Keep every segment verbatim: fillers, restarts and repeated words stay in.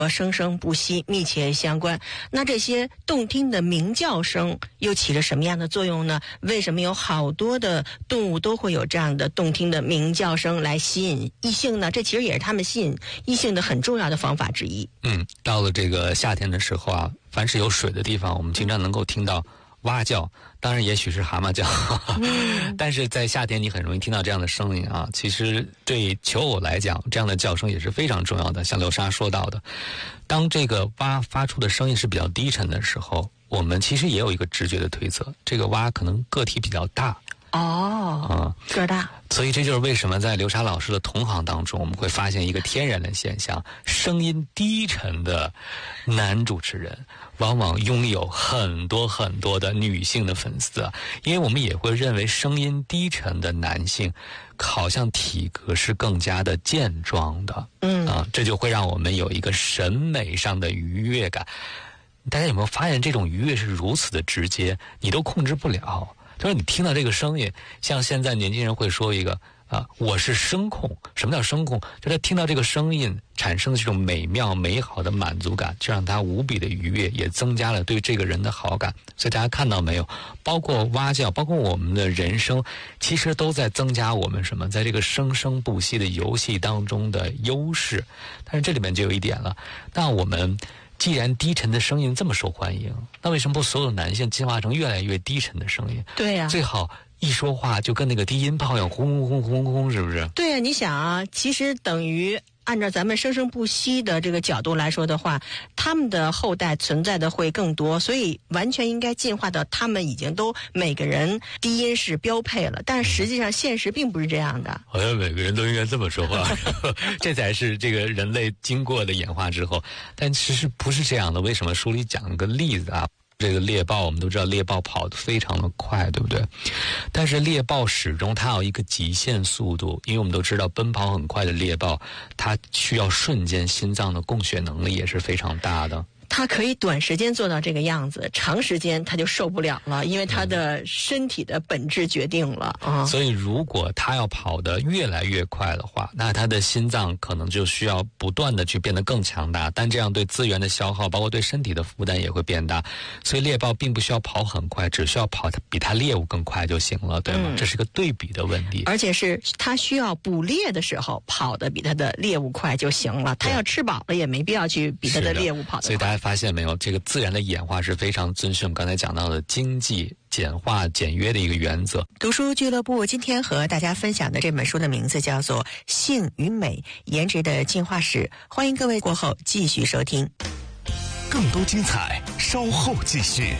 和生生不息密切相关。那这些动听的鸣叫声又起着什么样的作用呢？为什么有好多的动物都会有这样的动听的鸣叫声来吸引异性呢？这其实也是他们吸引异性的很重要的方法之一。 嗯，到了这个夏天的时候啊，凡是有水的地方，我们经常能够听到蛙叫，当然也许是蛤蟆叫，嗯、但是在夏天你很容易听到这样的声音啊。其实对求偶来讲，这样的叫声也是非常重要的。像流沙说到的，当这个蛙发出的声音是比较低沉的时候，我们其实也有一个直觉的推测，这个蛙可能个体比较大。 哦，嗯，个大。 所以这就是为什么在流沙老师的同行当中，我们会发现一个天然的现象：声音低沉的男主持人往往拥有很多很多的女性的粉丝啊，因为我们也会认为声音低沉的男性好像体格是更加的健壮的，嗯啊，这就会让我们有一个审美上的愉悦感。大家有没有发现这种愉悦是如此的直接，你都控制不了？就是你听到这个声音，像现在年轻人会说一个啊，我是声控。什么叫声控？就他听到这个声音产生的这种美妙美好的满足感，就让他无比的愉悦，也增加了对这个人的好感。所以大家看到没有，包括蛙叫，包括我们的人声，其实都在增加我们什么，在这个生生不息的游戏当中的优势。但是这里面就有一点了，那我们既然低沉的声音这么受欢迎，那为什么不所有男性进化成越来越低沉的声音？ 对呀、啊， 最好一说话就跟那个低音炮一样，轰轰轰轰轰，是不是？ 对呀、啊，你想啊，其实等于按照咱们生生不息的这个角度来说的话，他们的后代存在的会更多，所以完全应该进化到他们已经都每个人低音是标配了。但是实际上现实并不是这样的。 好像每个人都应该这么说话，这才是这个人类经过的演化之后。但其实不是这样的。为什么？书里讲个例子啊。这个猎豹我们都知道，猎豹跑得非常的快，对不对？但是猎豹始终它有一个极限速度，因为我们都知道奔跑很快的猎豹，它需要瞬间心脏的供血能力也是非常大的。 它可以短时间做到这个样子，长时间它就受不了了，因为它的身体的本质决定了啊、嗯。 所以如果它要跑得越来越快的话，那它的心脏可能就需要不断的去变得更强大，但这样对资源的消耗，包括对身体的负担也会变大。所以猎豹并不需要跑很快，只需要跑比它猎物更快就行了，对吗？嗯、这是个对比的问题。 而且是它需要捕猎的时候跑得比它的猎物快就行了，它要吃饱了也没必要去比它的猎物跑得快。 所以大家发现没有，这个自然的演化是非常遵循我们刚才讲到的经济简化简约的一个原则。 读书俱乐部今天和大家分享的这本书的名字叫做《性与美：颜值的进化史》，欢迎各位过后继续收听。 更多精彩稍后继续。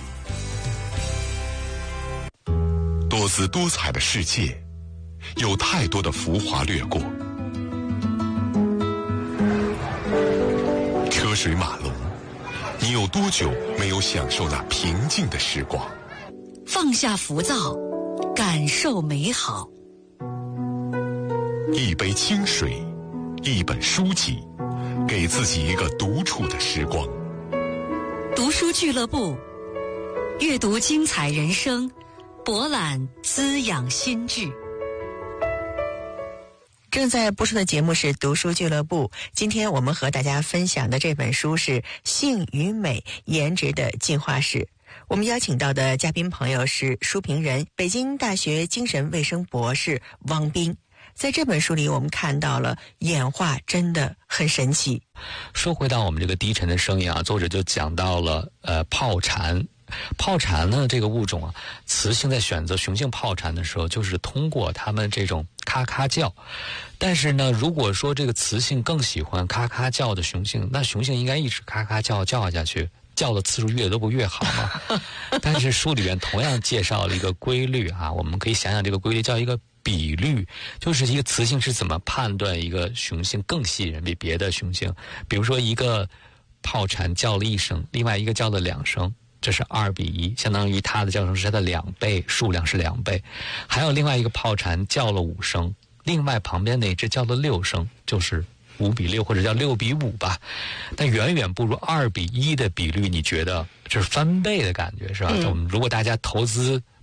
多姿多彩的世界，有太多的浮华掠过，车水马龙，你有多久没有享受那平静的时光？ 放下浮躁，感受美好。 一杯清水，一本书籍，给自己一个独处的时光。 读书俱乐部，阅读精彩人生，博览滋养心智。 正在播出的节目是读书俱乐部，今天我们和大家分享的这本书是《性与美：颜值的进化史》。我们邀请到的嘉宾朋友是书评人、北京大学精神卫生博士汪斌。在这本书里，我们看到了演化真的很神奇。 说回到我们这个低沉的声音啊，作者就讲到了呃炮蝉。炮蝉呢这个物种啊，雌性在选择雄性炮蝉的时候，就是通过它们这种咔咔叫。但是呢，如果说这个雌性更喜欢咔咔叫的雄性，那雄性应该一直咔咔叫叫下去，叫的次数越多不越好吗？但是书里面同样介绍了一个规律啊，我们可以想想这个规律叫一个比率，就是一个雌性是怎么判断一个雄性更吸引人比别的雄性。比如说一个炮蝉叫了一声，另外一个叫了两声，这是二比一，相当于它的叫声是它的两倍，数量是两倍。还有另外一个炮蝉叫了五声，另外旁边那只叫了六声，就是五比六或者叫六比五吧。但远远不如二比一的比率，你觉得这是翻倍的感觉是吧？嗯、我们如果大家投资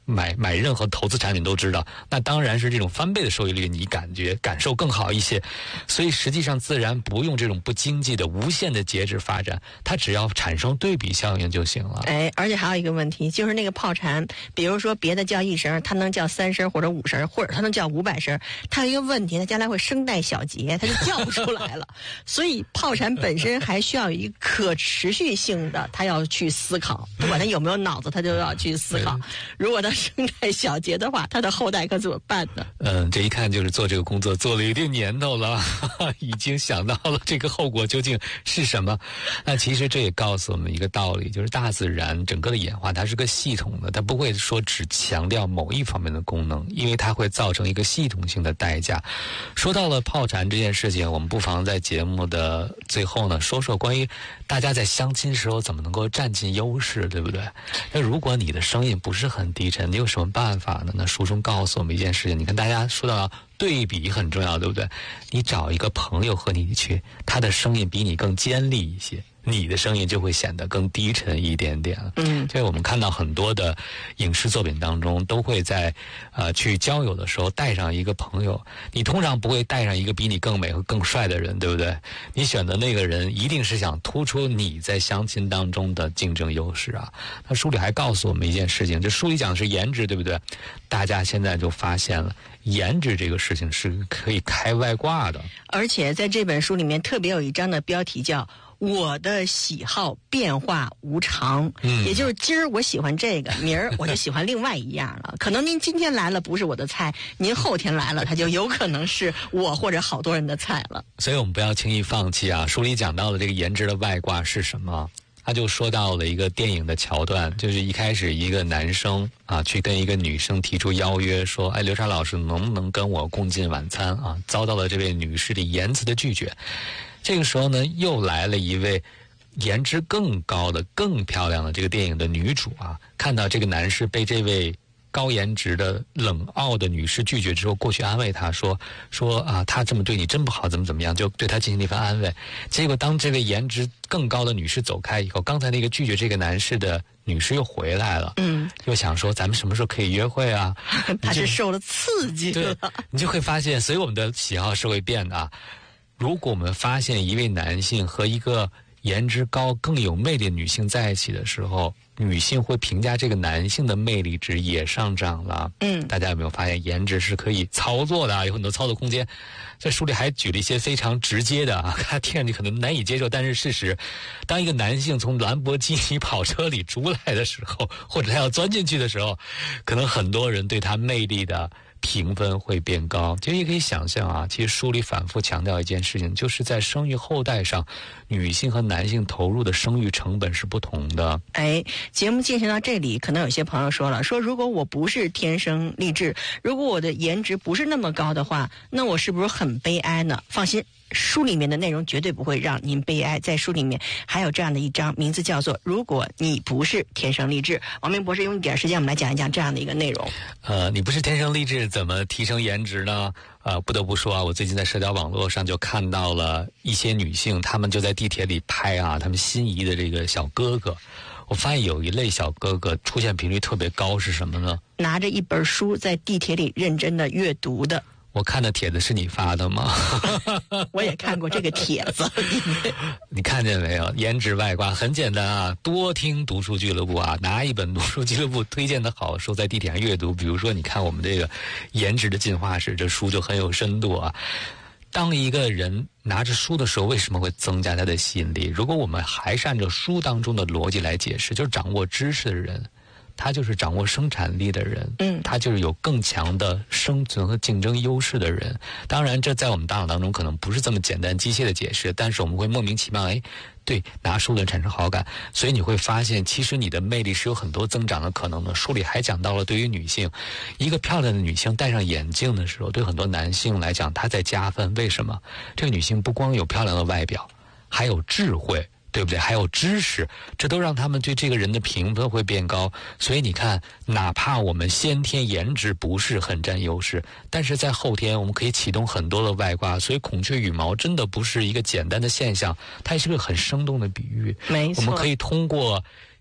买买任何投资产品都知道，那当然是这种翻倍的收益率，你感觉感受更好一些。所以实际上自然不用这种不经济的无限的节制发展，它只要产生对比效应就行了。 哎，而且还有一个问题，就是那个炮蝉，比如说别的叫一声，它能叫三声或者五声，或者它能叫五百声，它有一个问题，它将来会声带小结，它就叫不出来了。所以炮蝉本身还需要有一个可持续性的，它要去思考，不管它有没有脑子，它就要去思考。如果它声带小结的话，它的后代可怎么办呢？ 嗯，这一看就是做这个工作做了一定年头了，哈哈，已经想到了这个后果究竟是什么。那其实这也告诉我们一个道理，就是大自然整个的演化它是个系统的，它不会说只强调某一方面的功能，因为它会造成一个系统性的代价。说到了炮蝉这件事情，我们不妨在节目的最后呢说说关于大家在相亲时候怎么能够占尽优势，对不对？那如果你的声音不是很低沉，你有什么办法呢？那书中告诉我们一件事情，你看大家说到对比很重要，对不对？你找一个朋友和你一起去，他的声音比你更尖利一些，你的声音就会显得更低沉一点点。嗯，所以我们看到很多的影视作品当中都会在呃去交友的时候带上一个朋友，你通常不会带上一个比你更美和更帅的人，对不对？你选的那个人一定是想突出你在相亲当中的竞争优势啊。那书里还告诉我们一件事情，这书里讲的是颜值，对不对？大家现在就发现了颜值这个事情是可以开外挂的， 而且在这本书里面特别有一章的标题叫我的喜好变化无常，嗯，也就是今儿我喜欢这个，明儿我就喜欢另外一样了。可能您今天来了不是我的菜，您后天来了，它就有可能是我或者好多人的菜了。 所以我们不要轻易放弃啊！书里讲到了这个颜值的外挂是什么？他就说到了一个电影的桥段，就是一开始一个男生啊去跟一个女生提出邀约，说：“哎，刘莎老师能不能跟我共进晚餐啊？”遭到了这位女士的严词的拒绝。这个时候呢，又来了一位颜值更高的、更漂亮的这个电影的女主啊，看到这个男士被这位高颜值的冷傲的女士拒绝之后，过去安慰他说说啊，他这么对你真不好，怎么怎么样，就对他进行了一番安慰。结果当这位颜值更高的女士走开以后，刚才那个拒绝这个男士的女士又回来了，嗯，又想说咱们什么时候可以约会啊？ 他是受了刺激了， 对，你就会发现，所以我们的喜好是会变的啊。如果我们发现一位男性和一个颜值高、更有魅力的女性在一起的时候，女性会评价这个男性的魅力值也上涨了。嗯，大家有没有发现颜值是可以操作的啊？有很多操作空间。在书里还举了一些非常直接的啊，他听上去可能难以接受，但是事实，当一个男性从兰博基尼跑车里出来的时候，或者他要钻进去的时候，可能很多人对他魅力的评分会变高。其实也可以想象啊，其实书里反复强调一件事情，就是在生育后代上，女性和男性投入的生育成本是不同的。 哎，节目进行到这里，可能有些朋友说了，说如果我不是天生丽质，如果我的颜值不是那么高的话，那我是不是很悲哀呢？放心，书里面的内容绝对不会让您悲哀。在书里面还有这样的一章，名字叫做如果你不是天生丽质。王明博士用一点时间我们来讲一讲这样的一个内容。 呃，你不是天生丽质，怎么提升颜值呢？呃，不得不说啊，我最近在社交网络上就看到了一些女性，她们就在地铁里拍啊，她们心仪的这个小哥哥。我发现有一类小哥哥出现频率特别高，是什么呢？ 拿着一本书在地铁里认真的阅读的。 我看的帖子是你发的吗？ 我也看过这个帖子。 你看见没有？颜值外挂很简单啊，多听读书俱乐部啊，拿一本读书俱乐部推荐的好书在地铁上阅读。比如说，你看我们这个《颜值的进化史》，这书就很有深度啊。当一个人拿着书的时候，为什么会增加他的吸引力？如果我们还是按照书当中的逻辑来解释，就是掌握知识的人，他就是掌握生产力的人，嗯，他就是有更强的生存和竞争优势的人。当然，这在我们大脑当中可能不是这么简单机械的解释，但是我们会莫名其妙，哎，对拿书的人产生好感。所以你会发现，其实你的魅力是有很多增长的可能的。书里还讲到了，对于女性，一个漂亮的女性戴上眼镜的时候，对很多男性来讲，她在加分。为什么？这个女性不光有漂亮的外表，还有智慧，对不对？还有知识，这都让他们对这个人的评分会变高。所以你看，哪怕我们先天颜值不是很占优势，但是在后天我们可以启动很多的外挂。所以孔雀羽毛真的不是一个简单的现象，它也是个很生动的比喻。 没错， 我们可以通过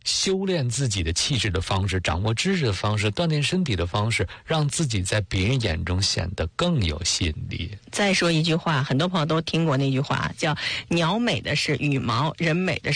修炼自己的气质的方式，掌握知识的方式，锻炼身体的方式，让自己在别人眼中显得更有吸引力。 再说一句话，很多朋友都听过那句话，叫鸟美的是羽毛，人美的